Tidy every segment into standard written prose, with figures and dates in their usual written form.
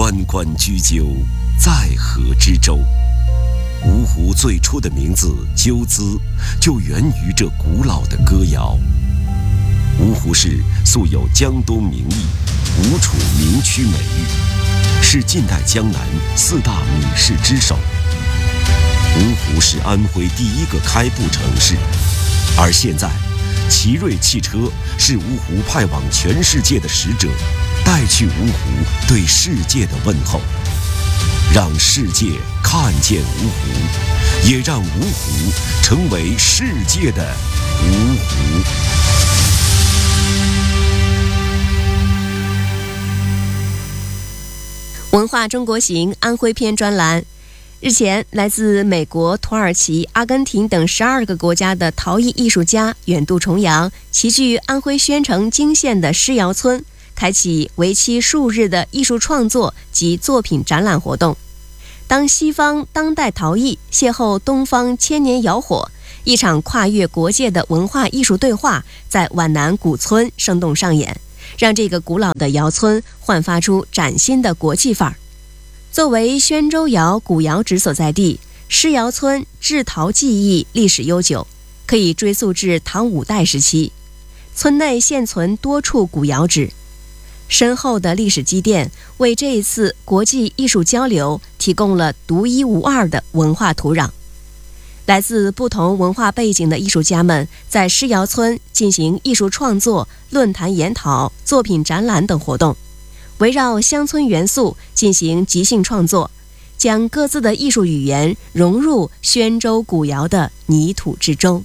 关关雎鸠，在河之洲。芜湖最初的名字“鸠兹”就源于这古老的歌谣。芜湖市素有江东名邑、吴楚名区美誉，是近代江南4大米市之首。芜湖是安徽第一个开埠城市，而现在，奇瑞汽车是芜湖派往全世界的使者，带去芜湖对世界的问候，让世界看见芜湖，也让芜湖成为世界的芜湖。 文化中国行安徽篇专栏。日前，来自美国、土耳其、阿根廷等12个国家的陶艺艺术家远渡重洋，齐聚安徽宣城泾县的施窑村，开启为期数日的艺术创作及作品展览活动。当西方当代陶艺邂逅东方千年窑火，一场跨越国界的文化艺术对话在皖南古村生动上演，让这个古老的窑村焕发出崭新的国际范儿。作为宣州窑古窑址所在地，施窑村制陶技艺历史悠久，可以追溯至唐5代时期。村内现存多处古窑址，深厚的历史积淀为这一次国际艺术交流提供了独一无二的文化土壤。来自不同文化背景的艺术家们在施窑村进行艺术创作、论坛研讨、作品展览等活动，围绕乡村元素进行即兴创作，将各自的艺术语言融入宣州古窑的泥土之中。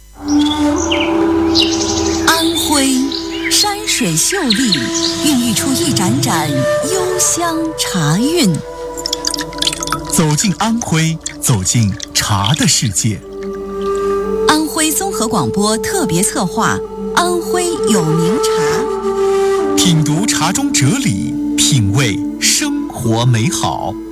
安徽山水秀丽，孕育出一盏盏幽香茶韵。 走进安徽，走进茶的世界。 安徽综合广播特别策划《安徽有名茶》， 品读茶中哲理，品味生活美好。